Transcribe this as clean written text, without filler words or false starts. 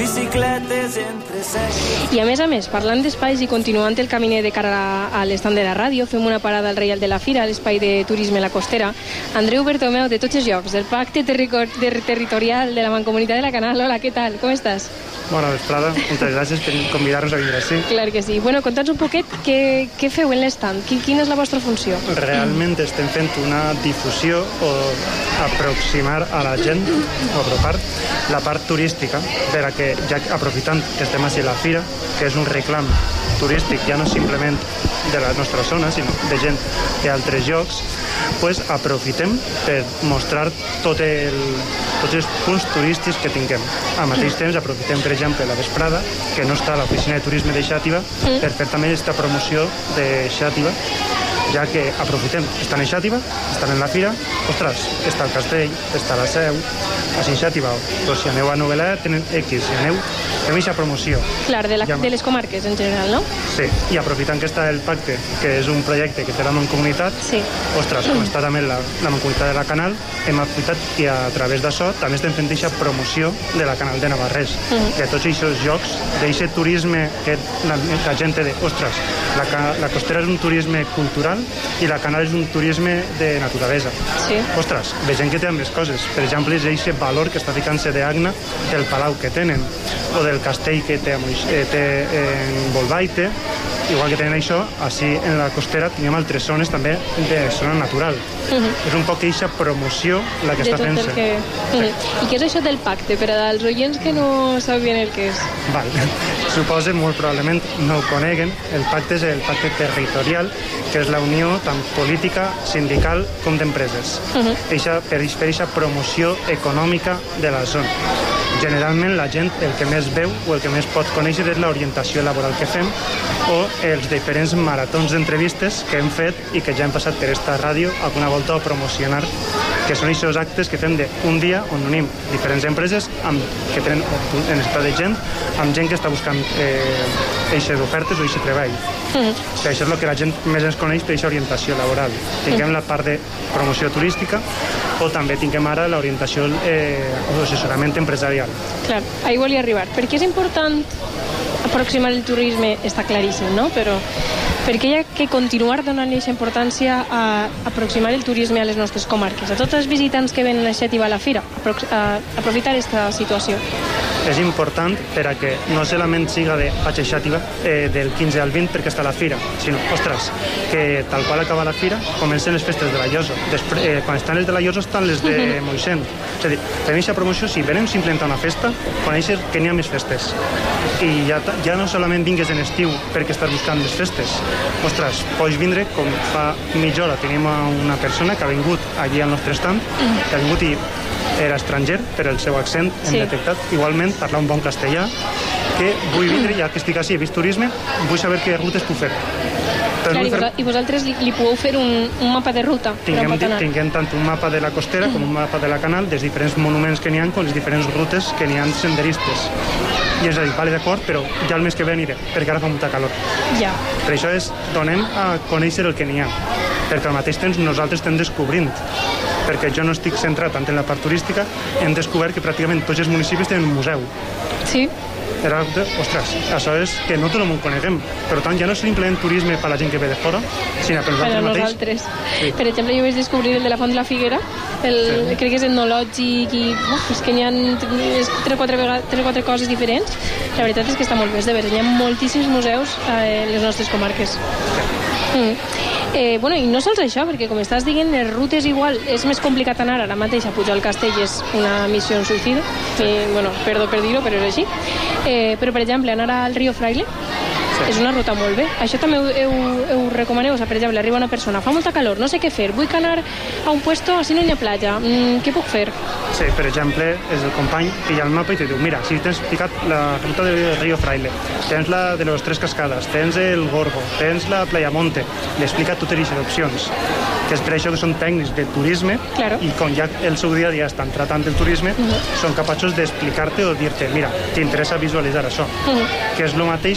bicicletes entre secs. I a més, parlant d'espais i continuant el caminer de cara a l'estand de la ràdio, fem una parada al Reial de la Fira, a l'espai de turisme La Costera. Andreu Bertomeu, de Tots els Llocs, del Pacte Territorial de la Mancomunitat de la Canal. Hola, què tal? Com estàs? Bona vesprada, moltes gràcies per convidar-nos a vindre així. Clar que sí. Bueno, conta'ns un poquet què feu en l'estand, quina és la vostra funció? Realment estem fent una difusió o aproximar a la gent, o apropar la part turística, per a que, ja aprofitant que estem així a la fira, que és un reclam turístic, ja no simplement de la nostra zona, sinó de gent d'altres llocs, pues aprofitem per mostrar tots els punts turístics que tinguem. Al mateix temps aprofitem, per exemple, la vesprada, que no està a l'oficina de turisme de Xàtiva, per fer també aquesta promoció de Xàtiva, ja que aprofitem, estan a Xàtiva, estan en la fira, ostres, està el castell, està la seu, així a Xàtiva, però si aneu a Novelet tenen X, si aneu, fem aquesta promoció. Clar, de les comarques en general, no? Sí, i aprofitant que està el pacte, que és un projecte que té la Mancomunitat, sí. Ostres, com està també la Mancomunitat de la Canal, hem aprofitat i a través d'això també estem fent aquesta promoció de la Canal de Navarrés, de tots aquests llocs, d'aquest turisme que la gent té de, ostres, la Costera és un turisme cultural i la Canal és un turisme de naturalesa. Sí. Ostres, vegem que té més coses. Per exemple, és aquest valor que està ficant-se d'Agna del palau que tenen, o del castell que té en Bolbaite, igual que tenen això, així en la Costera tenim altres zones també de zona natural. És un poc aquesta promoció la que està fent-se. I què és això del pacte, per als oients que no sabien el que és? Val. Suposo, molt probablement no ho coneguen, el pacte és el pacte territorial, que és la unió tant política, sindical com d'empreses. Per aquesta promoció econòmica de la zona. Generalment la gent el que més veu o el que més pot conèixer és l'orientació laboral que fem o els diferents maratons d'entrevistes que hem fet i que ja hem passat per esta ràdio alguna volta a promocionar, que són aquests actes que fem d'un dia on unim diferents empreses que tenen necessitat de gent, amb gent que està buscant eixes ofertes o eixe treball. Això és el que la gent més ens coneix per aquesta orientació laboral. Tinguem la part de promoció turística o també tinguem ara l'orientació o assessorament empresarial. Clar, ahí volia arribar. Per què és important aproximar el turisme? Està claríssim, no? Però per què hi ha que continuar donant aquesta importància a aproximar el turisme a les nostres comarques? A tots els visitants que venen a Xàtiva a la fira, a aprofitar aquesta situació. És important per a que no solament siga de vaig a Xàtiva del 15 al 20 perquè està la fira, sinó, ostres, que tal qual acaba la fira comencen les festes de la Llosa. Quan estan les de la Llosa estan les de Moixent. És a dir, fem aquesta promoció, si venem simplement a una festa, coneixes que n'hi ha més festes. I ja no solament vingues en estiu perquè estàs buscant les festes. Ostres, pots vindre, com fa mitja hora tenim una persona que ha vingut allí al nostre stand, que ha vingut i era estranger, per el seu accent hem detectat. Igualment, parlar un bon castellà, que vull vindre, ja que estic així, he vist turisme, vull saber què rutes puc fer. Clar, i vosaltres li podeu fer un mapa de ruta? Tinguem tant un mapa de la Costera com un mapa de la Canal, dels diferents monuments que n'hi ha, com les diferents rutes que n'hi ha senderistes. I és a dir, vale, d'acord, però ja el mes que ve aniré, perquè ara fa molta calor. Ja. Per això donem a conèixer el que n'hi ha, perquè al mateix temps nosaltres estem descobrint, perquè jo no estic centrat tant en la part turística, hem descobert que pràcticament tots els municipis tenen un museu. Sí. Ostres, això és que no tot el món coneguem. Per tant, ja no és simplement turisme per a la gent que ve de fora, sinó per nosaltres. Sí. Per exemple, jo vaig descobrir el de la Font de la Figuera, crec que és etnològic i és que n'hi ha 3 o 4 coses diferents. La veritat és que està molt bé de veure. Hi ha moltíssims museus a les nostres comarques. I no sols això, perquè com estàs dient, les rutes igual és més complicat anar ara mateix a pujar al castell, és una missió suïcida, perdó per dir-ho, però és així. Però, per exemple, anar al Río Fraile és una ruta molt bé. Això també ho recomaneu? O sigui, per exemple, arriba una persona, fa molta calor, no sé què fer, vull anar a un puesto, així no hi ha platja, què puc fer? Sí, per exemple, és el company que hi ha el mapa i te diu, mira, si tens picat la ruta del Río Fraile, tens la de les 3 cascades, tens el Gorgo, tens la Playa Monte, li explica totes les opcions, que és per això que són tècnics de turisme, i com ja el seu dia a dia estan tratant el turisme, són capaços d'explicar-te o dir-te, mira, t'interessa visualitzar això, que és el mateix